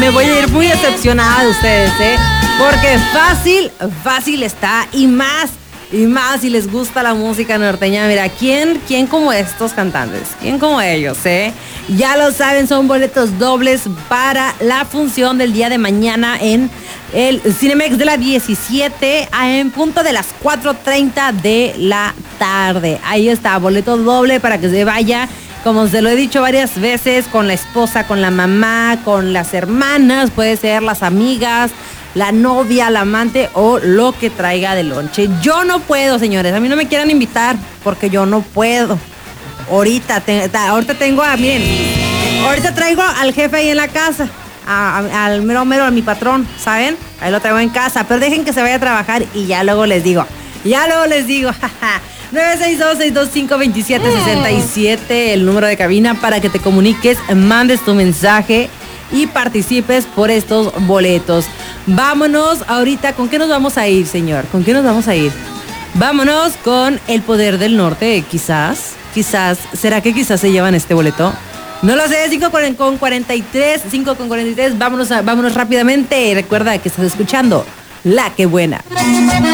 me voy a ir muy decepcionada de ustedes, porque fácil está, y más si les gusta la música norteña. Mira, ¿quién como estos cantantes? ¿Quién como ellos, Ya lo saben, son boletos dobles para la función del día de mañana en el Cinemex de la 17 en punto de las 4:30 de la tarde. Ahí está, boleto doble para que se vaya, como se lo he dicho varias veces, con la esposa, con la mamá, con las hermanas, puede ser las amigas, la novia, la amante o lo que traiga de lonche. Yo no puedo, señores, a mí no me quieran invitar porque yo no puedo. Ahorita tengo ahorita traigo al jefe ahí en la casa, al mero, a mi patrón, ¿saben? Ahí lo traigo en casa, pero dejen que se vaya a trabajar y ya luego les digo. 962-625-2767, el número de cabina para que te comuniques, mandes tu mensaje y participes por estos boletos. Vámonos ahorita, ¿con qué nos vamos a ir, señor? ¿Con qué nos vamos a ir? Vámonos con El Poder del Norte, quizás, ¿será que quizás se llevan este boleto? No lo sé, 5:43, vámonos rápidamente. Recuerda que estás escuchando La Que Buena.